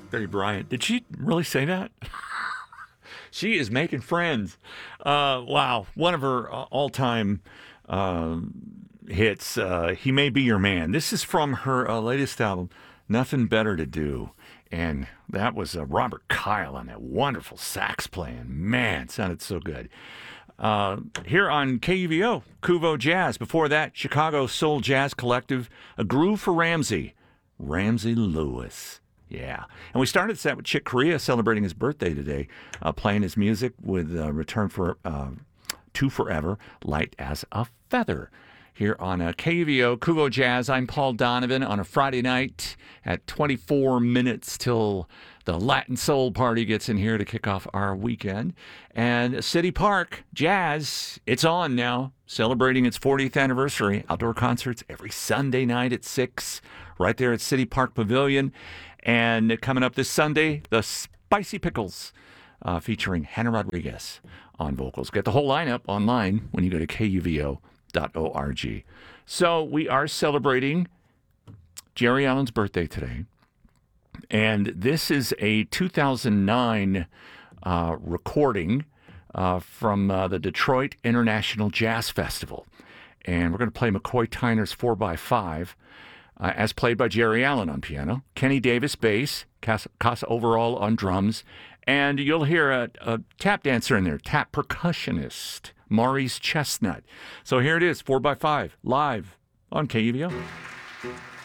Betty Bryant. Did she really say that? She is making friends. Wow. One of her all-time hits, He May Be Your Man. This is from her latest album, Nothing Better to Do. And that was Robert Kyle on that wonderful sax playing. Man, it sounded so good. Here on KUVO, Kuvo Jazz. Before that, Chicago Soul Jazz Collective, A Groove for Ramsey, Ramsey Lewis. Yeah. And we started the set with Chick Corea celebrating his birthday today, playing his music with Return for To Forever, Light as a Feather. Here on KUVO, Kuvo Jazz, I'm Paul Donovan on a Friday night at 24 minutes till the Latin Soul Party gets in here to kick off our weekend. And City Park Jazz, it's on now, celebrating its 40th anniversary. Outdoor concerts every Sunday night at 6, right there at City Park Pavilion. And coming up this Sunday, the Spicy Pickles, featuring Hannah Rodriguez on vocals. Get the whole lineup online when you go to KUVO.org. So we are celebrating Jerry Allen's birthday today. And this is a 2009 recording from the Detroit International Jazz Festival. And we're going to play McCoy Tyner's 4x5 as played by Jerry Allen on piano, Kenny Davis bass, Casa Overall on drums, and you'll hear a tap dancer in there, tap percussionist, Maurice Chestnut. So here it is, 4x5, live on KUVO.